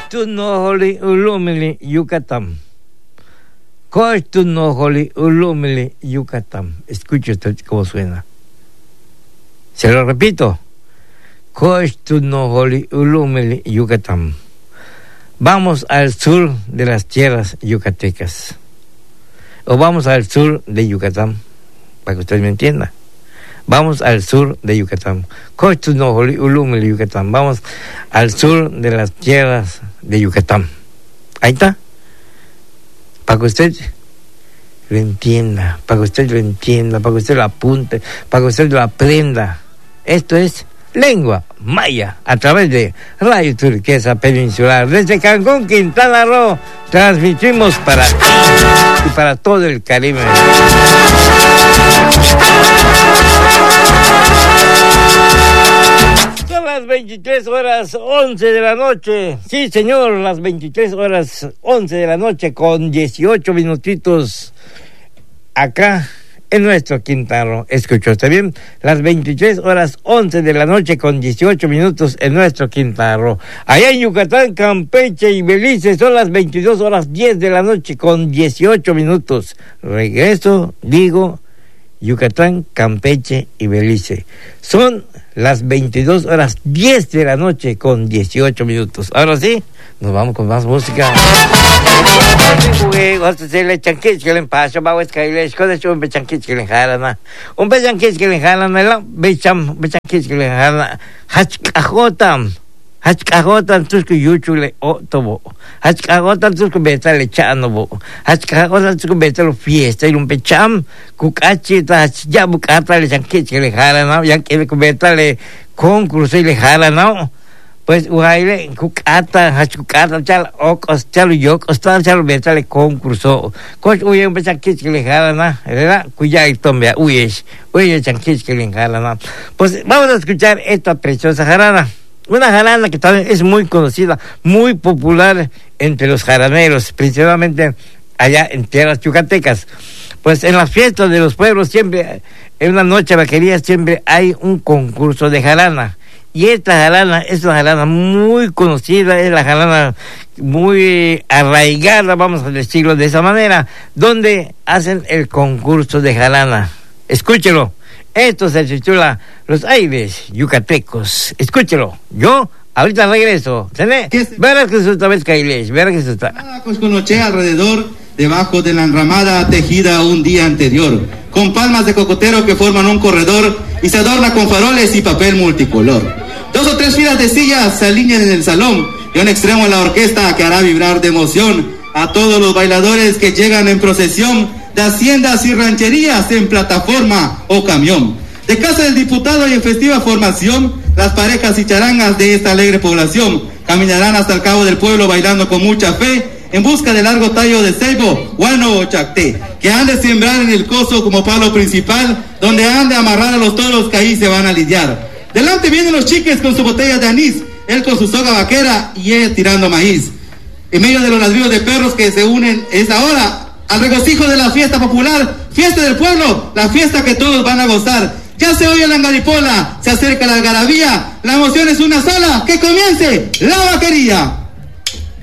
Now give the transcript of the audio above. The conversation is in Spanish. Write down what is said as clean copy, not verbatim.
Koshtunoholi ulumili Yucatán. Koshtunoholi ulumili Yucatán. Escuche usted cómo suena. Se lo repito. Koshtunoholi ulumili Yucatán. Vamos al sur de las tierras yucatecas. O vamos al sur de Yucatán, para que usted me entienda. Vamos al sur de Yucatán. Koshtunoholi ulumili Yucatán. Vamos al sur de las tierras de Yucatán. Ahí está. Para que usted lo entienda, para que usted lo entienda, para que usted lo apunte, para que usted lo aprenda. Esto es Lengua Maya, a través de Radio Turquesa Peninsular. Desde Cancún, Quintana Roo, transmitimos para ti y para todo el Caribe. Son las 23:11 de la noche. Sí, señor, las 23:11 de la noche con 18 minutitos acá en nuestro Quintana Roo. ¿Escuchó usted bien? Las 23:11 de la noche con 18 minutos en nuestro Quintana Roo. Allá en Yucatán, Campeche y Belice son las 22:10 de la noche con 18 minutos. Regreso, digo, Yucatán, Campeche y Belice. Son las 22:10 de la noche con 18 minutos. Ahora sí, nos vamos con más música. Hachkagotan tusku yuchule otobo. Hachkagotan tusku betale chanobo. Hachkagotan tusku betale fiesta y un pecham kukachi ta ya bukata le chankich le jala no ya que betale concurso y le jala no. Pues uhaile kukata hachkukata chal okos chalo yok ostan chalo betale concurso. Coach uye un chankich le jala na, ¿verdad? Cuya y tombia uye chankich le jala na. Pues vamos a escuchar esta preciosa jarana. Una jarana que también es muy conocida, muy popular entre los jaraneros, principalmente allá en tierras yucatecas. Pues en las fiestas de los pueblos siempre, en una noche vaquería siempre hay un concurso de jarana. Y esta jarana es una jarana muy conocida, es la jarana muy arraigada, vamos a decirlo de esa manera, donde hacen el concurso de jarana. Escúchelo. Esto se titula Los Aires Yucatecos. Escúchelo. Yo ahorita regreso. Verás que se está vez Kailesh. Verás que se está. Cosconoche alrededor, debajo de la enramada tejida un día anterior, con palmas de cocotero que forman un corredor y se adorna con faroles y papel multicolor. 2 o 3 filas de sillas se alinean en el salón y a un extremo la orquesta que hará vibrar de emoción a todos los bailadores que llegan en procesión de haciendas y rancherías en plataforma o camión. De casa del diputado y en festiva formación, las parejas y charangas de esta alegre población caminarán hasta el cabo del pueblo bailando con mucha fe en busca del largo tallo de ceibo, guano o chacté, que han de sembrar en el coso como palo principal, donde han de amarrar a los toros que ahí se van a lidiar. Delante vienen los chiques con su botella de anís, él con su soga vaquera y él tirando maíz. En medio de los ladridos de perros que se unen es ahora al regocijo de la fiesta popular, fiesta del pueblo, la fiesta que todos van a gozar. Ya se oye la angaripola, se acerca la algarabía, la emoción es una sola, que comience la vaquería.